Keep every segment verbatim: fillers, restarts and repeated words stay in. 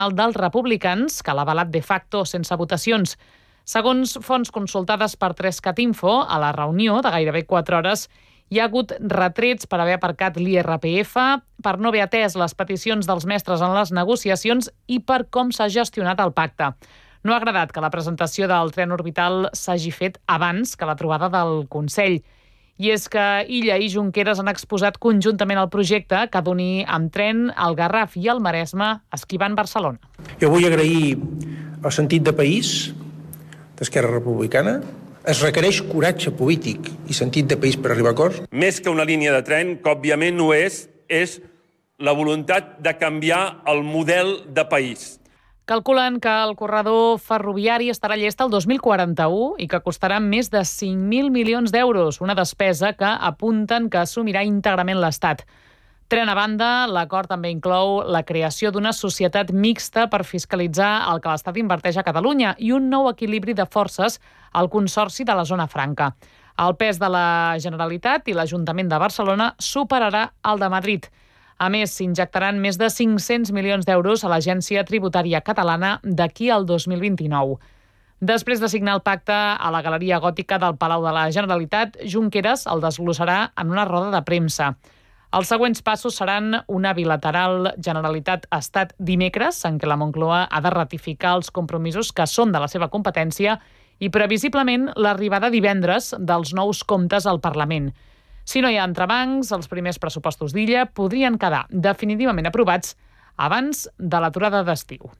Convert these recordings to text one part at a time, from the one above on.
dels republicans, que l'ha avalat de facto sense votacions. Segons fonts consultades per tres cat info, a la reunió de gairebé quatre hores hi ha hagut retrets per haver aparcat l'I R P F, per no haver atès les peticions dels mestres en les negociacions i per com s'ha gestionat el pacte. No ha agradat que la presentació del tren orbital s'hagi fet abans que la trobada del Consell. I és que Illa i Junqueras han exposat conjuntament el projecte que ha d'unir amb tren el Garraf i el Maresme, esquivant Barcelona. Jo vull agrair el sentit de país d'Esquerra Republicana. Es requereix coratge polític i sentit de país per arribar a acords. Més que una línia de tren, que òbviament no és, és la voluntat de canviar el model de país. Calculen que el corredor ferroviari estarà llest el dos mil quaranta-u i que costarà més de cinc mil milions d'euros, una despesa que apunten que assumirà íntegrament l'Estat. Tren a banda, l'acord també inclou la creació d'una societat mixta per fiscalitzar el que l'Estat inverteix a Catalunya i un nou equilibri de forces al Consorci de la Zona Franca. El pes de la Generalitat i l'Ajuntament de Barcelona superarà el de Madrid. A més, s'injectaran més de cinc-cents milions d'euros a l'Agència Tributària Catalana d'aquí al dos mil vint-i-nou. Després de signar el pacte a la Galeria Gòtica del Palau de la Generalitat, Junqueras el desglossarà en una roda de premsa. Els següents passos seran una bilateral Generalitat-Estat dimecres, en què la Moncloa ha de ratificar els compromisos que són de la seva competència i, previsiblement, l'arribada divendres dels nous comptes al Parlament. Si no hi ha entrebancs, els primers pressupostos d'Illa podrien quedar definitivament aprovats abans de l'aturada d'estiu.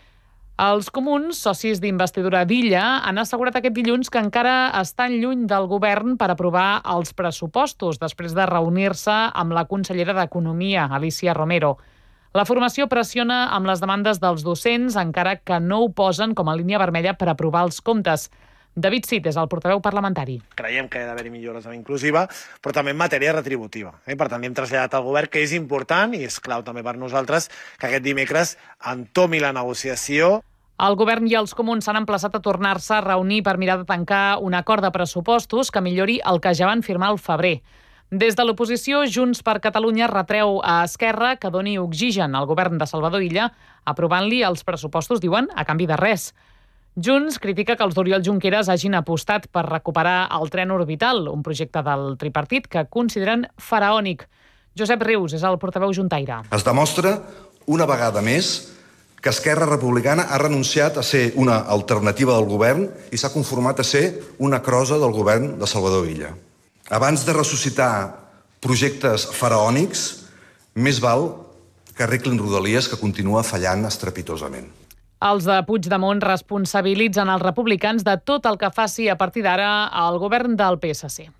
Els comuns, socis d'investidura d'Illa, han assegurat aquest dilluns que encara estan lluny del govern per aprovar els pressupostos després de reunir-se amb la consellera d'Economia, Alícia Romero. La formació pressiona amb les demandes dels docents, encara que no ho posen com a línia vermella per aprovar els comptes. David Cid és el portaveu parlamentari. Creiem que ha d'haver-hi millores en inclusiva, però també en matèria retributiva. Eh? Per tant, hem traslladat al govern que és important i és clau també per nosaltres que aquest dimecres entomi la negociació. El govern i els comuns s'han emplaçat a tornar-se a reunir per mirar de tancar un acord de pressupostos que millori el que ja van firmar al febrer. Des de l'oposició, Junts per Catalunya retreu a Esquerra que doni oxigen al govern de Salvador Illa, aprovant-li els pressupostos, diuen, a canvi de res. Junts critica que els d'Oriol Junqueras hagin apostat per recuperar el tren orbital, un projecte del tripartit que consideren faraònic. Josep Rius és el portaveu juntaire. Es demostra una vegada més que Esquerra Republicana ha renunciat a ser una alternativa del govern i s'ha conformat a ser una crosa del govern de Salvador Illa. Abans de ressuscitar projectes faraònics, més val que arreglin Rodalies, que continua fallant estrepitosament. Els de Puigdemont responsabilitzen els republicans de tot el que faci a partir d'ara el govern del P S C.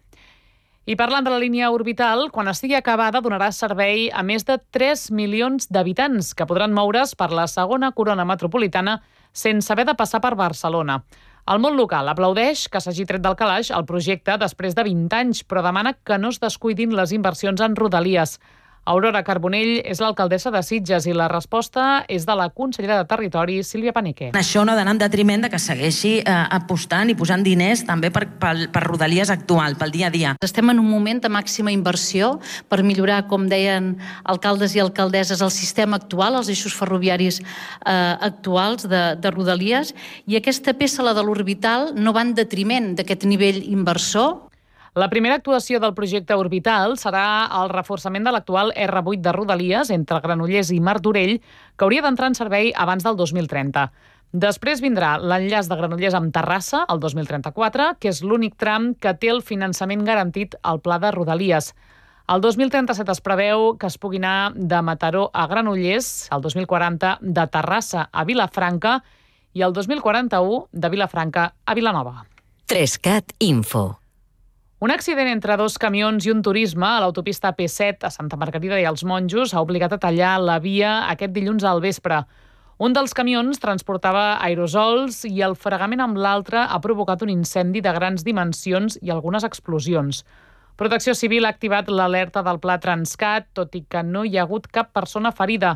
I parlant de la línia orbital, quan estigui acabada donarà servei a més de tres milions d'habitants que podran moure's per la segona corona metropolitana sense haver de passar per Barcelona. El món local aplaudeix que s'hagi tret del calaix el projecte després de vint anys, però demana que no es descuidin les inversions en Rodalies. Aurora Carbonell és l'alcaldessa de Sitges i la resposta és de la consellera de Territori, Sílvia Paneque. Això no ha d'anar en detriment de que segueixi eh, apostant i posant diners també per, per, per Rodalies actual, pel dia a dia. Estem en un moment de màxima inversió per millorar, com deien alcaldes i alcaldesses, el sistema actual, els eixos ferroviaris eh, actuals de, de Rodalies, i aquesta peça, la de l'orbital, no va en detriment d'aquest nivell inversor. La primera actuació del projecte orbital serà el reforçament de l'actual erre vuit de Rodalies entre Granollers i Martorell, que hauria d'entrar en servei abans del dos mil trenta. Després vindrà l'enllaç de Granollers amb Terrassa, el dos mil trenta-quatre, que és l'únic tram que té el finançament garantit al pla de Rodalies. El dos mil trenta-set es preveu que es pugui anar de Mataró a Granollers, el dos mil quaranta de Terrassa a Vilafranca i el dos mil quaranta-u de Vilafranca a Vilanova. tres cat Info. Un accident entre dos camions i un turisme a l'autopista P set a Santa Margarida i els Monjos ha obligat a tallar la via aquest dilluns al vespre. Un dels camions transportava aerosols i el fregament amb l'altre ha provocat un incendi de grans dimensions i algunes explosions. Protecció Civil ha activat l'alerta del Pla Transcat, tot i que no hi ha hagut cap persona ferida.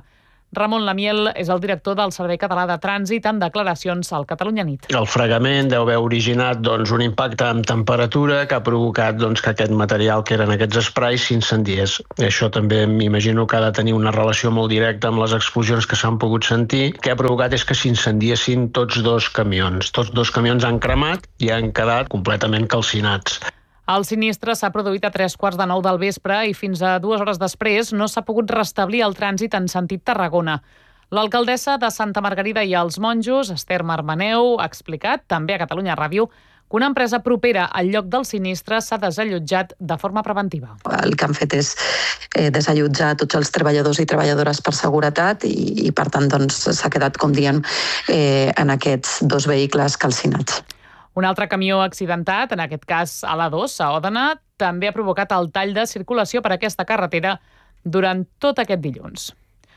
Ramon Lamiel és el director del Servei Català de Trànsit en declaracions al Catalunya Nit. El fregament deu haver originat doncs, un impacte amb temperatura que ha provocat doncs, que aquest material que eren aquests esprais s'incendiés. Això també m'imagino que ha de tenir una relació molt directa amb les explosions que s'han pogut sentir. El que ha provocat és que s'incendiessin tots dos camions. Tots dos camions han cremat i han quedat completament calcinats. El sinistre s'ha produït a tres quarts de nou del vespre i fins a dues hores després no s'ha pogut restablir el trànsit en sentit Tarragona. L'alcaldessa de Santa Margarida i els Monjos, Esther Marmaneu, ha explicat, també a Catalunya Ràdio, que una empresa propera al lloc del sinistre s'ha desallotjat de forma preventiva. El que han fet és eh, desallotjar tots els treballadors i treballadores per seguretat i, i per tant, doncs, s'ha quedat, com diem, eh, en aquests dos vehicles calcinats. Un altre camió accidentat, en aquest cas a l'A dos, a Òdena, també ha provocat el tall de circulació per aquesta carretera durant tot aquest dilluns.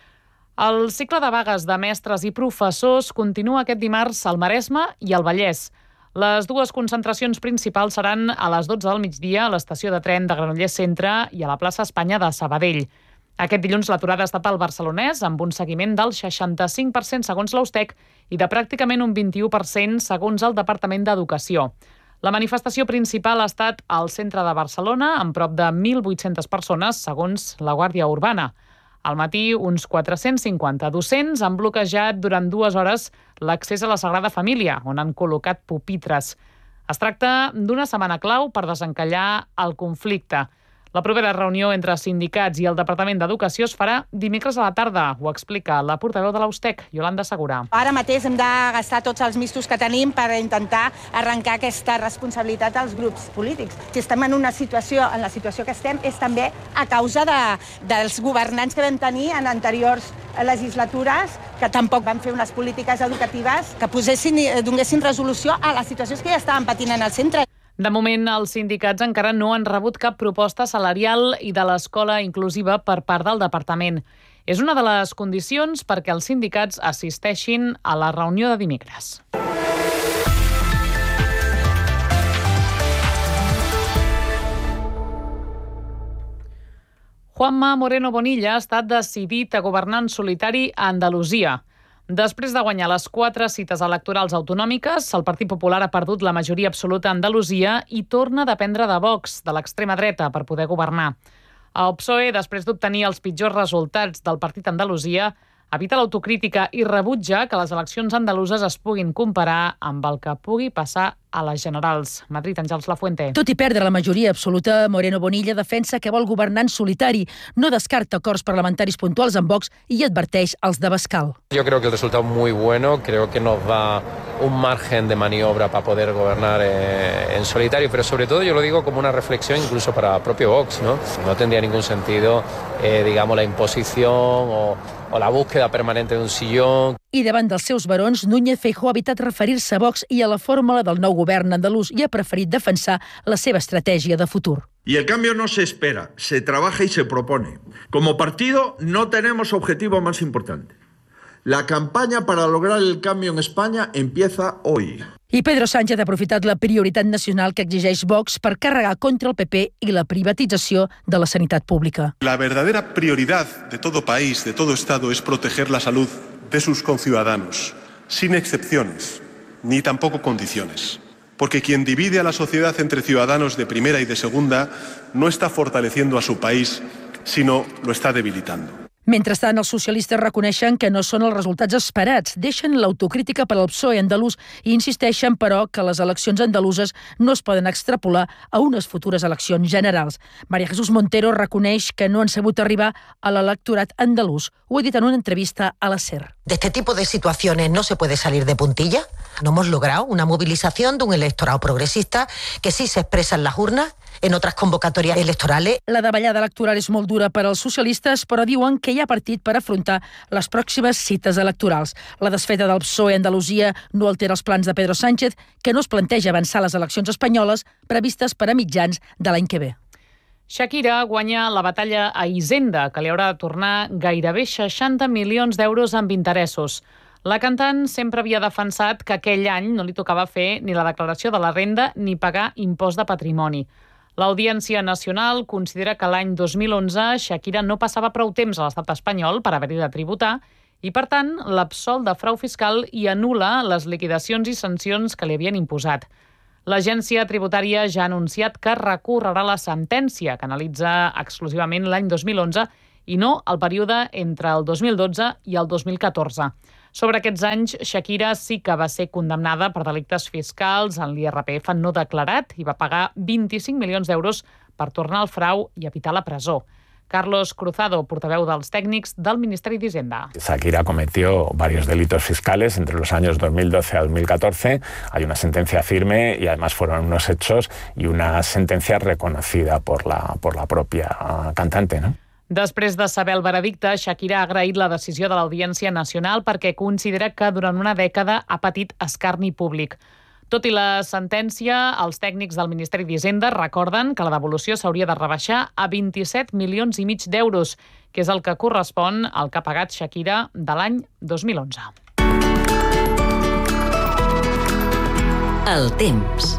El cicle de vagues de mestres i professors continua aquest dimarts al Maresme i al Vallès. Les dues concentracions principals seran a les dotze del migdia a l'estació de tren de Granollers Centre i a la plaça Espanya de Sabadell. Aquest dilluns l'aturada ha estat al barcelonès amb un seguiment del seixanta-cinc per cent segons l'Austec i de pràcticament un vint-i-u per cent segons el Departament d'Educació. La manifestació principal ha estat al centre de Barcelona amb prop de mil vuit-centes persones segons la Guàrdia Urbana. Al matí, uns quatre-cents cinquanta docents han bloquejat durant dues hores l'accés a la Sagrada Família, on han col·locat pupitres. Es tracta d'una setmana clau per desencallar el conflicte. La propera reunió entre sindicats i el Departament d'Educació es farà dimecres a la tarda, ho explica la portaveu de l'Austec, Yolanda Segura. Ara mateix hem de gastar tots els mistos que tenim per intentar arrencar aquesta responsabilitat als grups polítics. Si estem en una situació, en la situació que estem, és també a causa de, dels governants que vam tenir en anteriors legislatures, que tampoc van fer unes polítiques educatives que posessin, donessin resolució a les situacions que ja estaven patint en el centre. De moment, els sindicats encara no han rebut cap proposta salarial i de l'escola inclusiva per part del departament. És una de les condicions perquè els sindicats assisteixin a la reunió de dimecres. Juanma Moreno Bonilla ha estat decidit a governar en solitari a Andalusia. Després de guanyar les quatre cites electorals autonòmiques, el Partit Popular ha perdut la majoria absoluta a Andalusia i torna a dependre de Vox, de l'extrema dreta, per poder governar. El P S O E, després d'obtenir els pitjors resultats del Partit Andalusia, evita l'autocrítica i rebutja que les eleccions andaluses es puguin comparar amb el que pugui passar a les generals. Madrid, Àngels Lafuente. Tot i perdre la majoria absoluta, Moreno Bonilla defensa que vol governar en solitari, no descarta acords parlamentaris puntuals amb Vox i adverteix els de Bascal. Yo creo que el resultado es muy bueno, creo que nos da un margen de maniobra para poder gobernar eh, en solitario, pero sobre todo yo lo digo como una reflexión incluso para el propio Vox, ¿no? No tendría ningún sentido, eh, digamos, la imposición o, o la búsqueda permanente de un sillón. I davant dels seus barons, Núñez Feijóo ha evitat referir-se a Vox i a la fórmula del nou govern andalús i ha preferit defensar la seva estratègia de futur. Y el cambio no se espera, se trabaja y se propone. Como partido no tenemos objetivo más importante. La campaña para lograr el cambio en España empieza hoy. I Pedro Sánchez ha aprofitat la prioritat nacional que exigeix Vox per carregar contra el P P i la privatització de la sanitat pública. La verdadera prioridad de todo país, de todo Estado, es proteger la salud de sus conciudadanos, sin excepciones, ni tampoco condiciones. Porque quien divide a la sociedad entre ciudadanos de primera y de segunda no está fortaleciendo a su país, sino lo está debilitando. Mentrestant, els socialistes reconeixen que no són els resultats esperats, deixen l'autocrítica per al P S O E andalús i insisteixen, però, que les eleccions andaluses no es poden extrapolar a unes futures eleccions generals. María Jesús Montero reconeix que no han sabut arribar a l'electorat andalús. Ho ha dit en una entrevista a la SER. De este tipo de situaciones no se puede salir de puntilla. No hemos logrado una movilización de un electorado progresista que sí se expresa en las urnas, en otras convocatorias electorales. La davallada electoral és molt dura per als socialistes, però diuen que hi ha partit per afrontar les pròximes cites electorals. La desfeta del P S O E a Andalusia no altera els plans de Pedro Sánchez, que no es planteja avançar les eleccions espanyoles previstes per a mitjans de l'any que ve. Shakira guanya la batalla a Hisenda, que li haurà de tornar gairebé seixanta milions d'euros amb interessos. La cantant sempre havia defensat que aquell any no li tocava fer ni la declaració de la renda ni pagar impost de patrimoni. L'Audiència Nacional considera que l'any dos mil onze Shakira no passava prou temps a l'estat espanyol per haver-hi de tributar i, per tant, l'absol de frau fiscal i anul·la les liquidacions i sancions que li havien imposat. L'Agència Tributària ja ha anunciat que recorrerà la sentència, que analitza exclusivament l'any dos mil onze i no el període entre el dos mil dotze i el dos mil catorze. Sobre aquests anys, Shakira sí que va ser condemnada per delictes fiscals en l'I R P F no declarat i va pagar vint-i-cinc milions d'euros per tornar al frau i evitar la presó. Carlos Cruzado, portaveu dels tècnics del Ministeri d'Hisenda. Shakira cometió varios delitos fiscales entre los años dos mil doce a dos mil catorce. Hay una sentencia firme y además fueron unos hechos y una sentencia reconocida por la, por la propia cantante, ¿no? Després de saber el veredicte, Shakira ha agraït la decisió de l'Audiència Nacional perquè considera que durant una dècada ha patit escarni públic. Tot i la sentència, els tècnics del Ministeri d'Hisenda recorden que la devolució s'hauria de rebaixar a vint-i-set milions i mig d'euros, que és el que correspon al que ha pagat Shakira de l'any dos mil onze. El temps.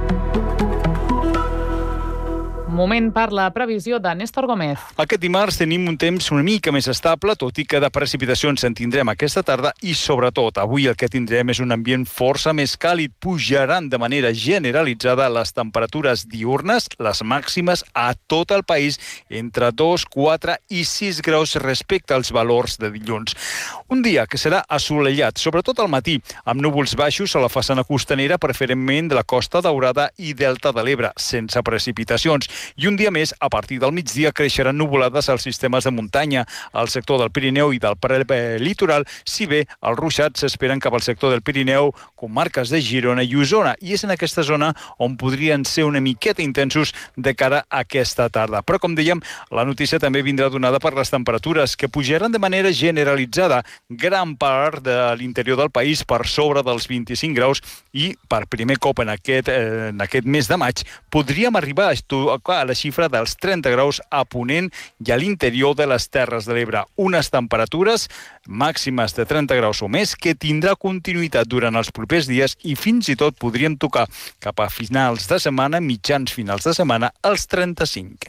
Moment per la previsió de Néstor Gómez. Aquest dimarts tenim un temps una mica més estable, tot i que de precipitacions en tindrem aquesta tarda i, sobretot, avui el que tindrem és un ambient força més càlid. Pujaran de manera generalitzada les temperatures diürnes, les màximes a tot el país, entre dos, quatre i sis graus respecte als valors de dilluns. Un dia que serà assolellat, sobretot al matí, amb núvols baixos a la façana costanera, preferentment de la Costa Daurada i Delta de l'Ebre, sense precipitacions. I un dia més, a partir del migdia, creixeran nuvolades als sistemes de muntanya, al sector del Pirineu i del prelitoral, si bé els ruixats s'esperen cap al sector del Pirineu, comarques de Girona i Osona, i és en aquesta zona on podrien ser una miqueta intensos de cara a aquesta tarda. Però, com dèiem, la notícia també vindrà donada per les temperatures, que pujaran de manera generalitzada, gran part de l'interior del país per sobre dels vint-i-cinc graus, i per primer cop en aquest, eh, en aquest mes de maig podríem arribar a tocar a la xifra dels trenta graus a Ponent i a l'interior de les Terres de l'Ebre. Unes temperatures màximes de trenta graus o més que tindrà continuïtat durant els propers dies i fins i tot podrien tocar cap a finals de setmana, mitjans finals de setmana, els trenta-cinc.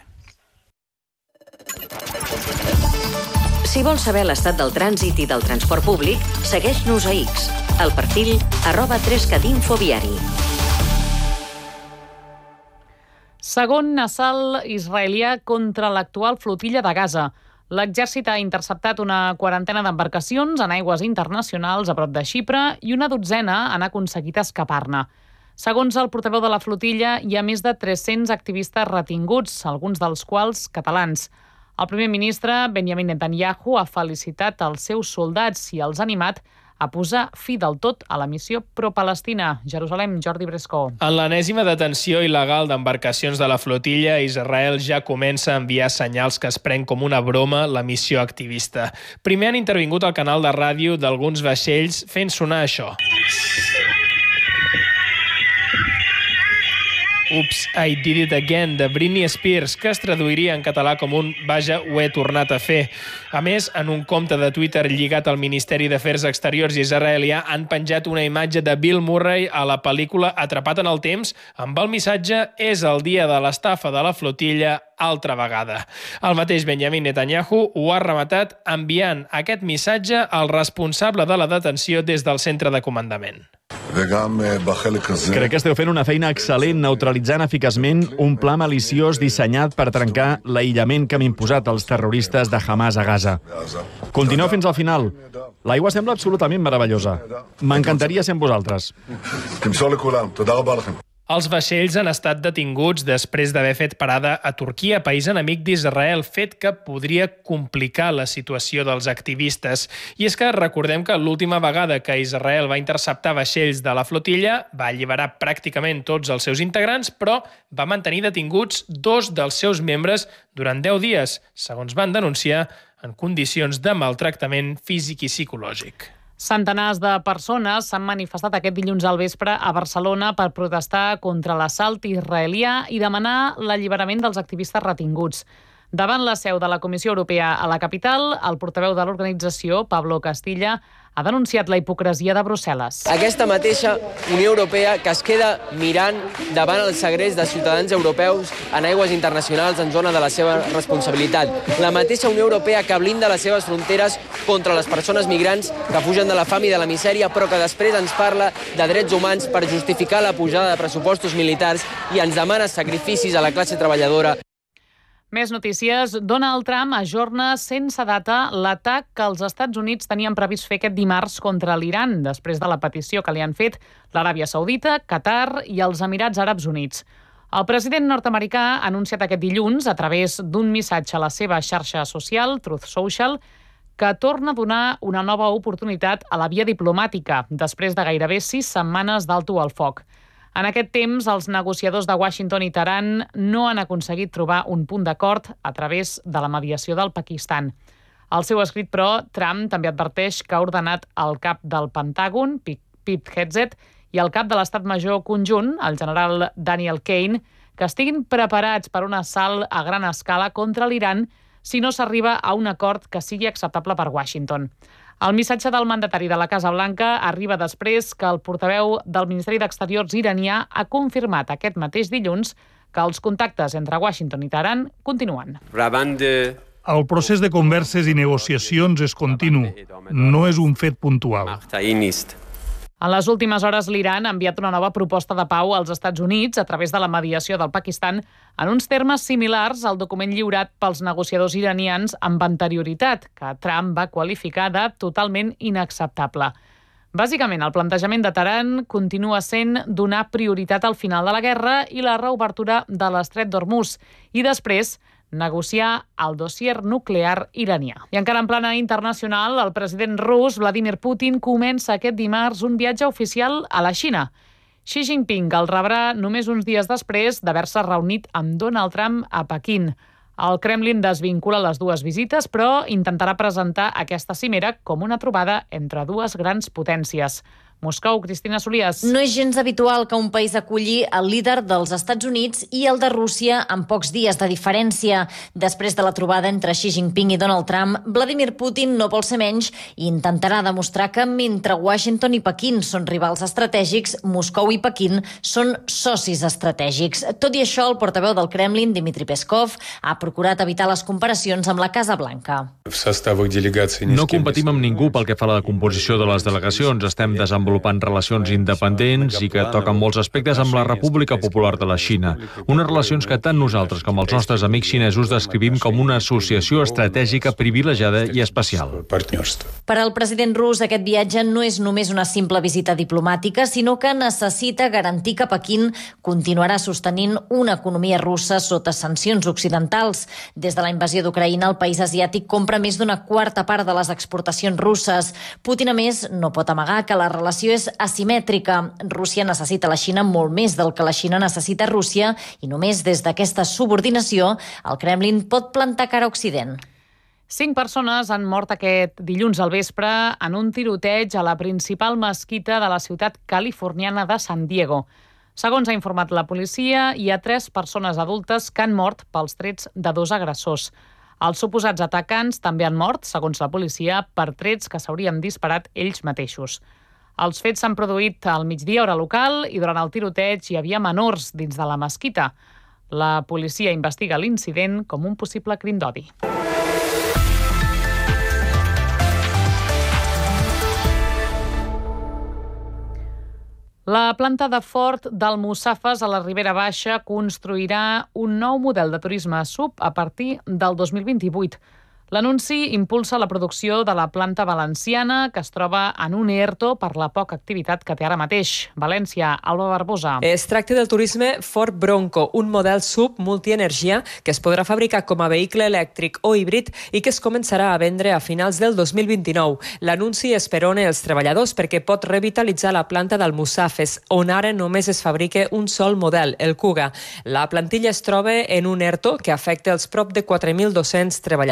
Si vols saber l'estat del trànsit i del transport públic, segueix-nos a X, al perfil arroba tres cat info viari. Segon assalt israelià contra l'actual flotilla de Gaza. L'exèrcit ha interceptat una quarantena d'embarcacions en aigües internacionals a prop de Xipre i una dotzena han aconseguit escapar-ne. Segons el portaveu de la flotilla, hi ha més de tres-cents activistes retinguts, alguns dels quals catalans. El primer ministre, Benjamin Netanyahu, ha felicitat els seus soldats i els ha animat a posar fi del tot a la missió pro-Palestina. Jerusalem, Jordi Brescó. En l'enèsima detenció il·legal d'embarcacions de la flotilla, Israel ja comença a enviar senyals que es pren com una broma la missió activista. Primer han intervingut al canal de ràdio d'alguns vaixells fent sonar això. Oops, I Did It Again, de Britney Spears, que es traduiria en català com un vaja, ho he tornat a fer. A més, en un compte de Twitter lligat al Ministeri d'Afers Exteriors israelià han penjat una imatge de Bill Murray a la pel·lícula Atrapat en el temps amb el missatge «És el dia de l'estafa de la flotilla altra vegada». El mateix Benjamin Netanyahu ho ha rematat enviant aquest missatge al responsable de la detenció des del centre de comandament. Crec que esteu fent una feina excel·lent neutralitzant eficaçment un pla maliciós dissenyat per trencar l'aïllament que han imposat els terroristes de Hamas a Gaza. Continueu fins al final. L'aigua sembla absolutament meravellosa. M'encantaria ser amb vosaltres. Els vaixells han estat detinguts després d'haver fet parada a Turquia, país enemic d'Israel, fet que podria complicar la situació dels activistes. I és que recordem que l'última vegada que Israel va interceptar vaixells de la flotilla va alliberar pràcticament tots els seus integrants, però va mantenir detinguts dos dels seus membres durant deu dies, segons van denunciar, en condicions de maltractament físic i psicològic. Centenars de persones s'han manifestat aquest dilluns al vespre a Barcelona per protestar contra l'assalt israelià i demanar l'alliberament dels activistes retinguts. Davant la seu de la Comissió Europea a la capital, el portaveu de l'organització, Pablo Castilla, ha denunciat la hipocresia de Brussel·les. Aquesta mateixa Unió Europea que es queda mirant davant el segrest de ciutadans europeus en aigües internacionals en zona de la seva responsabilitat. La mateixa Unió Europea que blinda les seves fronteres contra les persones migrants que fugen de la fam i de la misèria, però que després ens parla de drets humans per justificar la pujada de pressupostos militars i ens demana sacrificis a la classe treballadora. Més notícies. Donald Trump ajorna sense data l'atac que els Estats Units tenien previst fer aquest dimarts contra l'Iran, després de la petició que li han fet l'Aràbia Saudita, Qatar i els Emirats Àrabs Units. El president nord-americà ha anunciat aquest dilluns, a través d'un missatge a la seva xarxa social, Truth Social, que torna a donar una nova oportunitat a la via diplomàtica, després de gairebé sis setmanes d'alto al foc. En aquest temps, els negociadors de Washington i Teheran no han aconseguit trobar un punt d'acord a través de la mediació del Pakistan. Al seu escrit, però, Trump també adverteix que ha ordenat al cap del Pentàgon, Pete Hegseth, i al cap de l'Estat Major Conjunt, el general Daniel Kane, que estiguin preparats per un assalt a gran escala contra l'Iran si no s'arriba a un acord que sigui acceptable per Washington. El missatge del mandatari de la Casa Blanca arriba després que el portaveu del Ministeri d'Exteriors iranià ha confirmat aquest mateix dilluns que els contactes entre Washington i Teheran continuen. El procés de converses i negociacions és continu, no és un fet puntual. En les últimes hores, l'Iran ha enviat una nova proposta de pau als Estats Units a través de la mediació del Pakistan en uns termes similars al document lliurat pels negociadors iranians amb anterioritat, que Trump va qualificar de totalment inacceptable. Bàsicament, el plantejament de Teheran continua sent donar prioritat al final de la guerra i la reobertura de l'estret d'Hormuz, i després negociar el dossier nuclear iranià. I encara en plana internacional, el president rus Vladimir Putin comença aquest dimarts un viatge oficial a la Xina. Xi Jinping el rebrà només uns dies després d'haver-se reunit amb Donald Trump a Pequín. El Kremlin desvincula les dues visites, però intentarà presentar aquesta cimera com una trobada entre dues grans potències. Moscou, Cristina Solias. No és gens habitual que un país aculli el líder dels Estats Units i el de Rússia en pocs dies de diferència. Després de la trobada entre Xi Jinping i Donald Trump, Vladimir Putin no vol ser menys i intentarà demostrar que mentre Washington i Pequín són rivals estratègics, Moscou i Pequín són socis estratègics. Tot i això, el portaveu del Kremlin, Dmitry Peskov, ha procurat evitar les comparacions amb la Casa Blanca. No competim amb ningú pel que fa a la composició de les delegacions. Estem desenvolupant relacions independents i que toquen molts aspectes amb la República Popular de la Xina. Unes relacions que tant nosaltres com els nostres amics xinesos descrivim com una associació estratègica privilegiada i especial. Per al president rus, aquest viatge no és només una simple visita diplomàtica, sinó que necessita garantir que Pequín continuarà sostenint una economia russa sota sancions occidentals. Des de la invasió d'Ucraïna, el país asiàtic compra més d'una quarta part de les exportacions russes. Putin, a més, no pot amagar que la relació és asimètrica. Rússia necessita la Xina molt més del que la Xina necessita Rússia i només des d'aquesta subordinació el Kremlin pot plantar cara a Occident. Cinc persones han mort aquest dilluns al vespre en un tiroteig a la principal mesquita de la ciutat californiana de San Diego. Segons ha informat la policia, hi ha tres persones adultes que han mort pels trets de dos agressors. Els suposats atacants també han mort, segons la policia, per trets que s'haurien disparat ells mateixos. Els fets s'han produït al migdia hora local i durant el tiroteig hi havia menors dins de la mesquita. La policia investiga l'incident com un possible crim d'odi. La planta de Ford d'Almussafes a la Ribera Baixa construirà un nou model de turisme sub a partir del dos mil vint-i-vuit. L'anunci impulsa la producció de la planta valenciana, que es troba en un ERTO per la poca activitat que té ara mateix. València, Alba Barbosa. Es tracta del turisme Ford Bronco, un model sub multienergia que es podrà fabricar com a vehicle elèctric o híbrid i que es començarà a vendre a finals del dos mil vint-i-nou. L'anunci esperona els treballadors perquè pot revitalitzar la planta d'Almussafes, on ara només es fabrica un sol model, el Kuga. La plantilla es troba en un ERTO que afecta els prop de quatre mil dos-cents treballadors.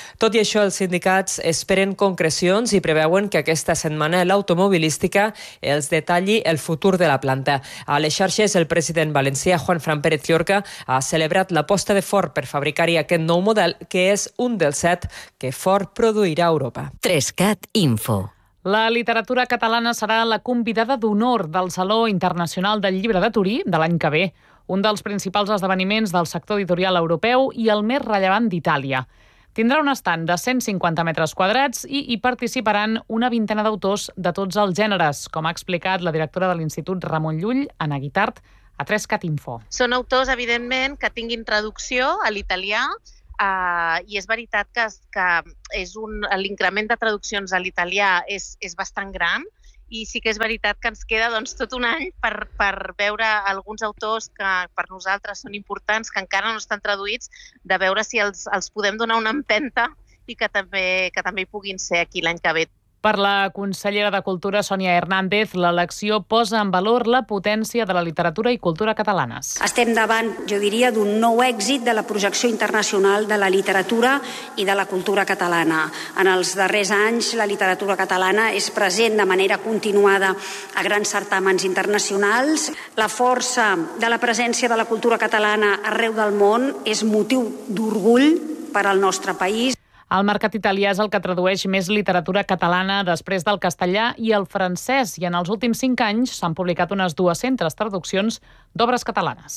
Tot i això, els sindicats esperen concrecions i preveuen que aquesta setmana l'automobilística els detalli el futur de la planta. A les xarxes, el president valencià Juanfran Pérez Llorca ha celebrat l'aposta de Ford per fabricar-hi aquest nou model, que és un dels set que Ford produirà a Europa. Trescat Info. La literatura catalana serà la convidada d'honor del Saló Internacional del Llibre de Turí de l'any que ve, un dels principals esdeveniments del sector editorial europeu i el més rellevant d'Itàlia. Tindrà un estand de cent cinquanta metres quadrats i hi participaran una vintena d'autors de tots els gèneres, com ha explicat la directora de l'Institut Ramon Llull, Anna Guitart, a Trescat Info. Són autors, evidentment, que tinguin traducció a l'italià, Uh, i és veritat que, que és un, l'increment de traduccions a l'italià és, és bastant gran i sí que és veritat que ens queda doncs, tot un any per, per veure alguns autors que per nosaltres són importants, que encara no estan traduïts, de veure si els, els podem donar una empenta i que també, que també hi puguin ser aquí l'any que ve. Per la consellera de Cultura, Sònia Hernández, l'elecció posa en valor la potència de la literatura i cultura catalanes. Estem davant, jo diria, d'un nou èxit de la projecció internacional de la literatura i de la cultura catalana. En els darrers anys, la literatura catalana és present de manera continuada a grans certàmens internacionals. La força de la presència de la cultura catalana arreu del món és motiu d'orgull per al nostre país. El mercat italià és el que tradueix més literatura catalana després del castellà i el francès, i en els últims cinc anys s'han publicat unes dues-centes traduccions d'obres catalanes.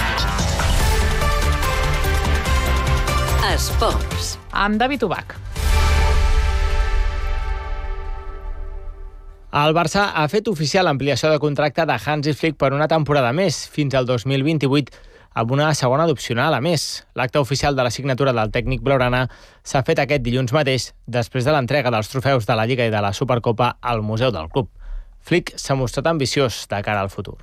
Esports. Amb David Ubach. El Barça ha fet oficial l'ampliació de contracte de Hansi Flick per una temporada més, fins al dos mil vint-i-vuit, amb una segona d'opcional a més. L'acte oficial de la signatura del tècnic blaugrana s'ha fet aquest dilluns mateix, després de l'entrega dels trofeus de la Lliga i de la Supercopa al Museu del Club. Flick s'ha mostrat ambiciós de cara al futur.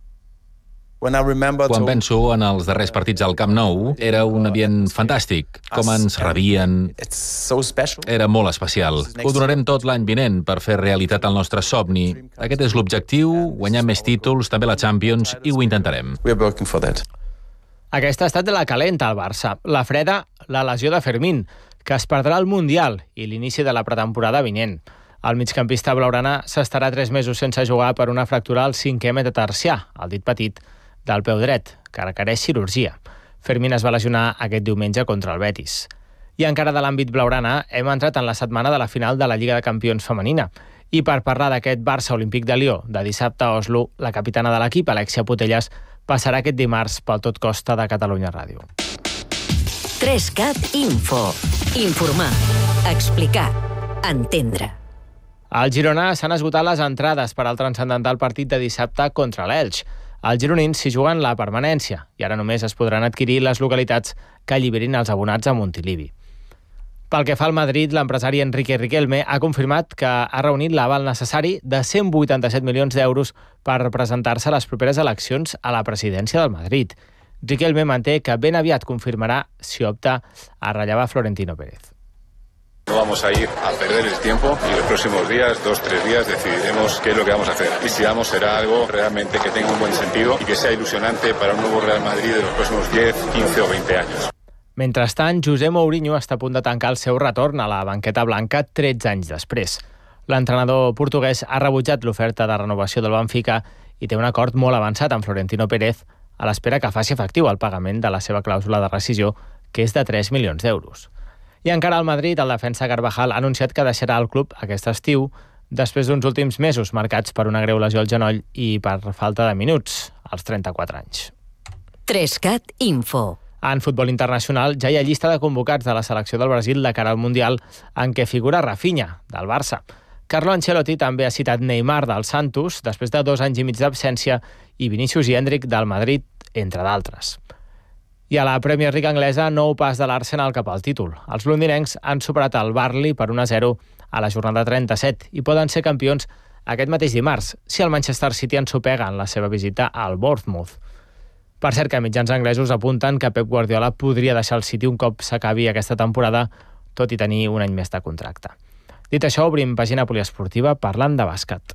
Quan penso en els darrers partits al Camp Nou, era un ambient fantàstic. Com ens rebien... Era molt especial. Ho donarem tot l'any vinent per fer realitat el nostre somni. Aquest és l'objectiu, guanyar més títols, també la Champions, i ho intentarem. Aquesta ha estat la calenta al Barça. La freda, la lesió de Fermín, que es perdrà el Mundial i l'inici de la pretemporada vinent. El migcampista blaugrana s'estarà tres mesos sense jugar per una fractura al cinquè metatarsià, el dit petit, del peu dret, que requereix cirurgia. Fermín es va lesionar aquest diumenge contra el Betis. I encara de l'àmbit blaugrana, hem entrat en la setmana de la final de la Lliga de Campions femenina. I per parlar d'aquest Barça Olímpic de Lió de dissabte a Oslo, la capitana de l'equip, Alexia Putellas, passarà aquest dimarts pel Tot Costa de Catalunya Ràdio. Trescat Info. Informar, explicar, entendre. Al Girona s'han esgotat les entrades per al transcendental partit de dissabte contra l'Elx. Els gironins s'hi juguen la permanència i ara només es podran adquirir les localitats que alliberin els abonats a Montilivi. Pel que fa al Madrid, l'empresari Enrique Riquelme ha confirmat que ha reunit l'aval necessari de cent vuitanta-set milions d'euros per presentar-se a les properes eleccions a la presidència del Madrid. Riquelme manté que ben aviat confirmarà si opta a rellevar Florentino Pérez. No vamos a ir a perder el tiempo y los próximos días, dos, tres días, decidiremos qué es lo que vamos a hacer. Y si vamos, será algo realmente que tenga un buen sentido y que sea ilusionante para un nuevo Real Madrid de los próximos diez, quince o veinte años. Mentrestant, José Mourinho està a punt de tancar el seu retorn a la banqueta blanca tretze anys després. L'entrenador portuguès ha rebutjat l'oferta de renovació del Benfica i té un acord molt avançat amb Florentino Pérez a l'espera que faci efectiu el pagament de la seva clàusula de rescisió, que és de tres milions d'euros. I encara al Madrid, el defensa Carvajal ha anunciat que deixarà el club aquest estiu després d'uns últims mesos marcats per una greu lesió al genoll i per falta de minuts, als trenta-quatre anys. Trescat Info. En futbol internacional ja hi ha llista de convocats de la selecció del Brasil de cara al Mundial, en què figura Rafinha, del Barça. Carlo Ancelotti també ha citat Neymar, del Santos, després de dos anys i mig d'absència, i Vinícius i Hendrik, del Madrid, entre d'altres. I a la Premier League anglesa, nou pas de l'Arsenal cap al títol. Els londinencs han superat el Burnley per un a zero a la jornada trenta-set i poden ser campions aquest mateix dimarts, si el Manchester City ensopega en la seva visita al Bournemouth. Per cert, que mitjans anglesos apunten que Pep Guardiola podria deixar el City un cop s'acabi aquesta temporada, tot i tenir un any més de contracte. Dit això, obrim pàgina poliesportiva parlant de bàsquet.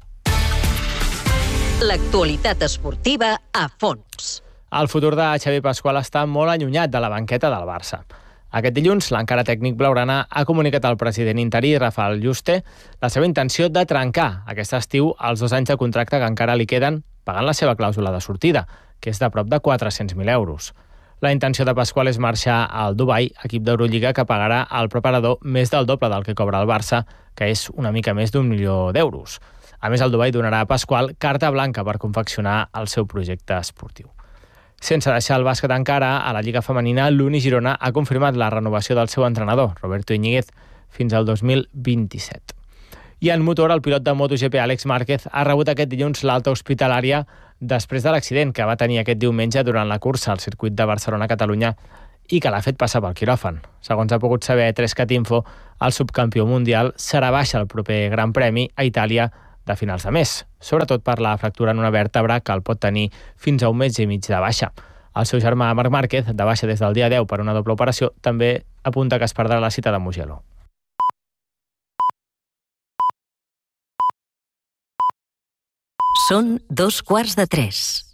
L'actualitat esportiva a fons. El futur de Xavi Pasqual està molt allunyat de la banqueta del Barça. Aquest dilluns, l'encara tècnic blaugrana ha comunicat al president interí, Rafael Yuste, la seva intenció de trencar aquest estiu els dos anys de contracte que encara li queden pagant la seva clàusula de sortida, que és de prop de quatre-cents mil euros. La intenció de Pasqual és marxar al Dubai, equip d'Eurolliga que pagarà al preparador més del doble del que cobra el Barça, que és una mica més d'un milió d'euros. A més, el Dubai donarà a Pasqual carta blanca per confeccionar el seu projecte esportiu. Sense deixar el bàsquet encara, a la Lliga Femenina, l'Uni Girona ha confirmat la renovació del seu entrenador, Roberto Íñiguez, fins al dos mil vint-i-set. I en motor, el pilot de MotoGP Àlex Márquez ha rebut aquest dilluns l'alta hospitalària després de l'accident que va tenir aquest diumenge durant la cursa al circuit de Barcelona-Catalunya i que l'ha fet passar pel quiròfan. Segons ha pogut saber tres cat info, el subcampió mundial serà baixa el proper Gran Premi a Itàlia de finals de mes, sobretot per la fractura en una vèrtebra que el pot tenir fins a un mes i mig de baixa. El seu germà Marc Márquez, de baixa des del dia deu per una doble operació, també apunta que es perdrà la cita de Mugello. Són dos quarts de tres.